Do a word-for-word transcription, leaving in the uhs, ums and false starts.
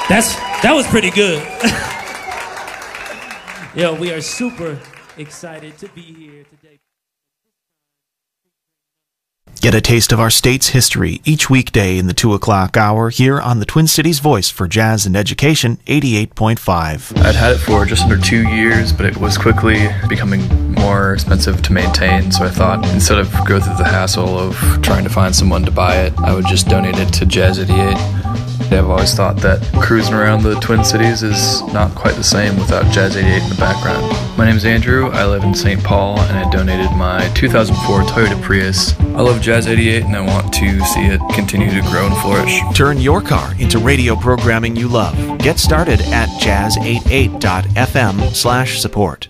That's that was pretty good. Yo, we are super excited to be here today. Get a taste of our state's history each weekday in the two o'clock hour here on the Twin Cities Voice for Jazz and Education, eighty-eight point five. I'd had it for just under two years, but it was quickly becoming more expensive to maintain, so I thought instead of go through the hassle of trying to find someone to buy it, I would just donate it to Jazz eighty-eight. I've always thought that cruising around the Twin Cities is not quite the same without Jazz eighty-eight in the background. My name's Andrew, I live in Saint Paul, and I donated my two thousand four Toyota Prius. I love Jazz eighty-eight and I want to see it continue to grow and flourish. Turn your car into radio programming you love. Get started at jazz eighty-eight dot f m slash support.